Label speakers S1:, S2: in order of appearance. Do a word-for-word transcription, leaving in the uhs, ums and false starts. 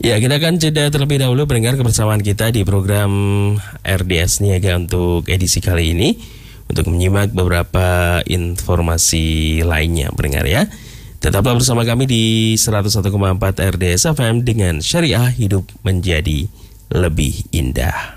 S1: Ya, kita akan jeda terlebih dahulu mendengar kebersamaan kita di program R D S Niaga untuk edisi kali ini, untuk menyimak beberapa informasi lainnya pendengar ya. Tetaplah bersama kami di seratus satu koma empat R D S F M dengan Syariah Hidup Menjadi Lebih Indah.